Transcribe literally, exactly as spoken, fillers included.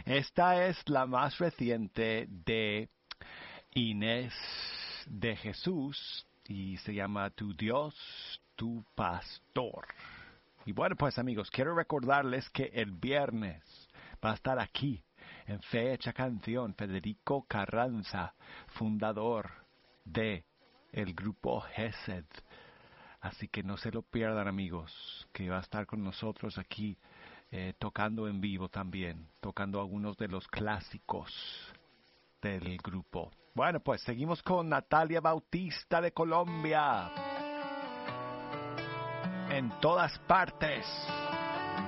Esta es la más reciente de Inés de Jesús y se llama Tu Dios, tu Pastor. Y bueno, pues amigos, quiero recordarles que el viernes va a estar aquí, en Fecha Canción, Federico Carranza, fundador de el grupo Gesed. Así que no se lo pierdan, amigos, que va a estar con nosotros aquí eh, tocando en vivo también, tocando algunos de los clásicos del grupo. Bueno, pues seguimos con Natalia Bautista de Colombia. En todas partes.